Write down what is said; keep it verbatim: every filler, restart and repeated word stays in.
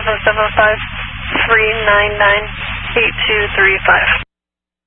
seven seven five, three nine nine, eight two three five.